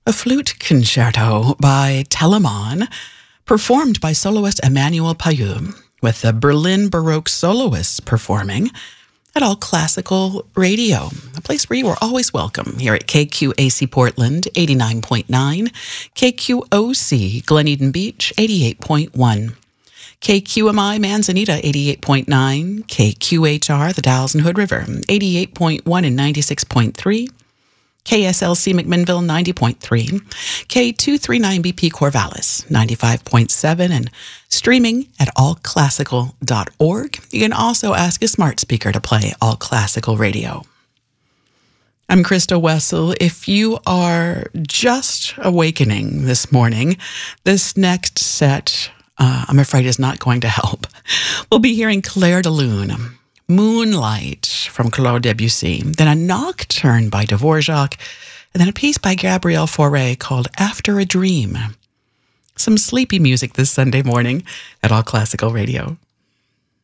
A flute concerto by Telemann, performed by soloist Emmanuel Payeux, with the Berlin Baroque soloists performing at All Classical Radio, a place where you are always welcome here at KQAC Portland, 89.9, KQOC Glen Eden Beach, 88.1, KQMI Manzanita, 88.9, KQHR The Dalles and Hood River, 88.1 and 96.3, KSLC McMinnville, 90.3, K239BP Corvallis, 95.7, and streaming at allclassical.org. You can also ask a smart speaker to play All Classical Radio. I'm Krista Wessel. If you are just awakening this morning, this next set, I'm afraid, is not going to help. We'll be hearing Clair de Lune, Moonlight from Claude Debussy, then a nocturne by Dvorak, and then a piece by Gabrielle Fauré called After a Dream. Some sleepy music this Sunday morning at All Classical Radio.